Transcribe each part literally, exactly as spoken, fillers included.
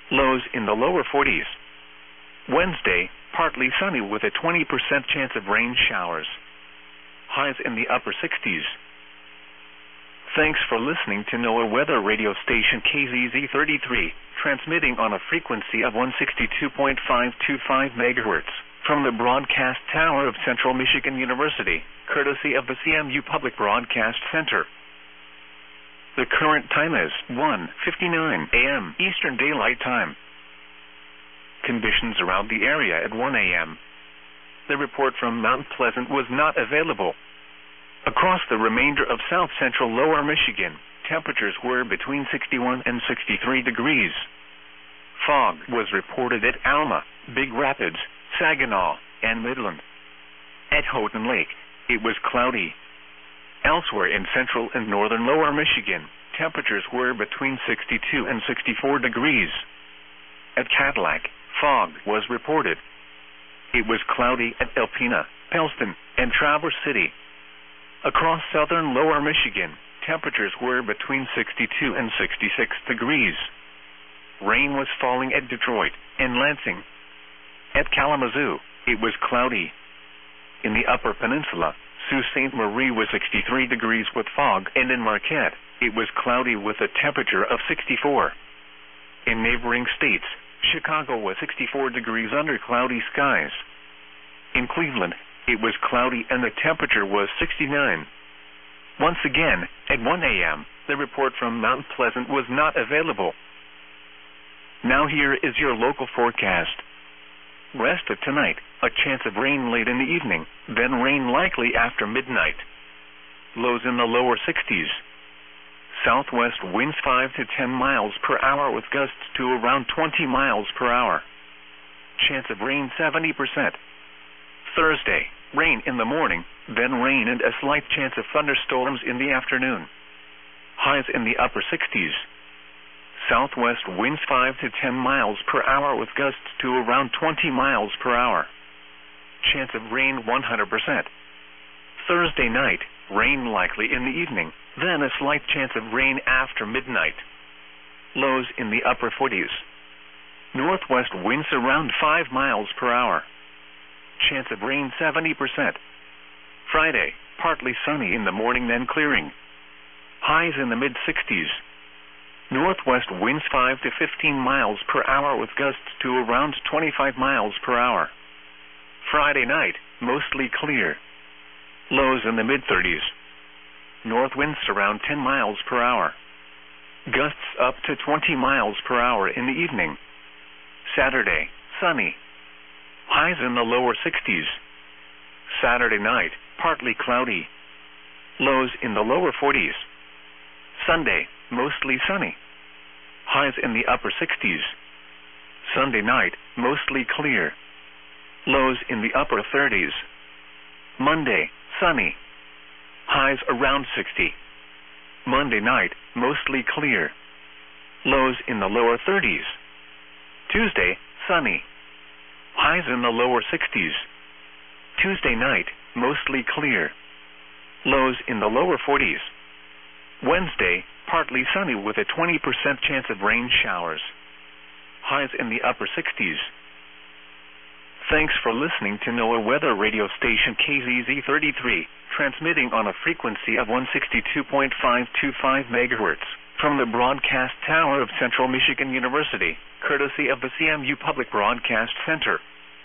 Lows in the lower forties. Wednesday, partly sunny with a twenty percent chance of rain showers. Highs in the upper sixties. Thanks for listening to NOAA Weather Radio Station K Z Z thirty-three, transmitting on a frequency of one sixty-two point five two five megahertz from the broadcast tower of Central Michigan University, courtesy of the C M U Public Broadcast Center. The current time is one fifty-nine a m Eastern Daylight Time. Conditions around the area at one a m The report from Mount Pleasant was not available. Across the remainder of south central lower Michigan, temperatures were between sixty-one and sixty-three degrees. Fog was reported at Alma, Big Rapids, Saginaw, and Midland. At Houghton Lake, it was cloudy. Elsewhere in central and northern lower Michigan, temperatures were between sixty-two and sixty-four degrees. At Cadillac, fog was reported. It was cloudy at Alpena, Pellston, and Traverse City. Across southern lower Michigan, temperatures were between sixty-two and sixty-six degrees. Rain was falling at Detroit and Lansing. At Kalamazoo, it was cloudy. In the Upper Peninsula, Sault Ste. Marie was sixty-three degrees with fog, and in Marquette, it was cloudy with a temperature of sixty-four. In neighboring states, Chicago was sixty-four degrees under cloudy skies. In Cleveland, it was cloudy and the temperature was sixty-nine. Once again, at one a m, the report from Mount Pleasant was not available. Now here is your local forecast. Rest of tonight, a chance of rain late in the evening, then rain likely after midnight. Lows in the lower sixties. Southwest winds five to ten miles per hour with gusts to around twenty miles per hour. Chance of rain seventy percent. Thursday, rain in the morning, then rain and a slight chance of thunderstorms in the afternoon. Highs in the upper sixties. Southwest winds five to ten miles per hour with gusts to around twenty miles per hour. Chance of rain one hundred percent. Thursday night, rain likely in the evening, then a slight chance of rain after midnight. Lows in the upper forties. Northwest winds around five miles per hour. Chance of rain seventy percent. Friday, partly sunny in the morning then clearing. Highs in the mid-sixties. Northwest winds five to fifteen miles per hour with gusts to around twenty-five miles per hour. Friday night, mostly clear. Lows in the mid-thirties. North winds around ten miles per hour. Gusts up to twenty miles per hour in the evening. Saturday, sunny. Highs in the lower sixties. Saturday night, partly cloudy. Lows in the lower forties. Sunday, mostly sunny. Highs in the upper sixties. Sunday night, mostly clear. Lows in the upper thirties. Monday, sunny. Highs around sixty. Monday night, mostly clear. Lows in the lower thirties. Tuesday, sunny. Highs in the lower sixties. Tuesday night, mostly clear. Lows in the lower forties. Wednesday, partly sunny with a twenty percent chance of rain showers. Highs in the upper sixties. Thanks for listening to NOAA Weather Radio Station K Z Z thirty-three, transmitting on a frequency of one sixty-two point five two five megahertz from the broadcast tower of Central Michigan University, courtesy of the C M U Public Broadcast Center.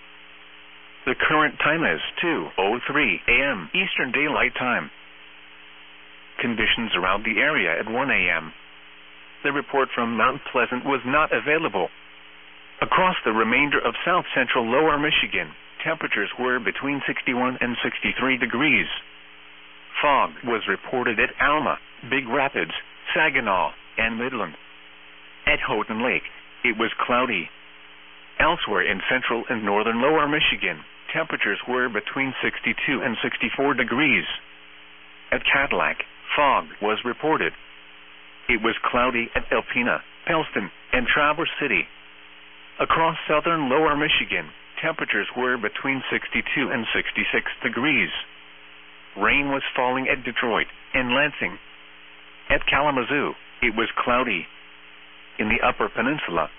The current time is two oh three a m Eastern Daylight Time. Conditions around the area at one a m The report from Mount Pleasant was not available. Across the remainder of south central lower Michigan, temperatures were between sixty-one and sixty-three degrees. Fog was reported at Alma, Big Rapids, Saginaw, and Midland. At Houghton Lake, it was cloudy. Elsewhere in central and northern lower Michigan, temperatures were between sixty-two and sixty-four degrees. At Cadillac, fog was reported. It was cloudy at Alpena, Pellston, and Traverse City. Across southern lower Michigan, temperatures were between sixty-two and sixty-six degrees. Rain was falling at Detroit and Lansing. At Kalamazoo, it was cloudy. In the Upper Peninsula,